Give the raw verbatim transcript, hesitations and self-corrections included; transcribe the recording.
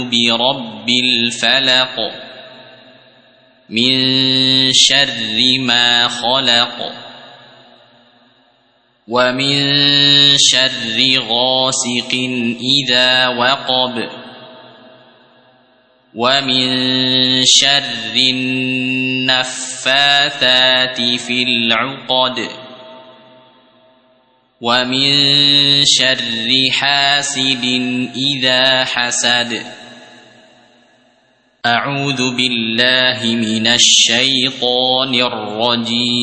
برب الفلق من شر ما خلق ومن شر غاسق إذا وقب ومن شر النفاثات في العقد ومن شر حاسد إذا حسد. أعوذ بالله من الشيطان الرجيم.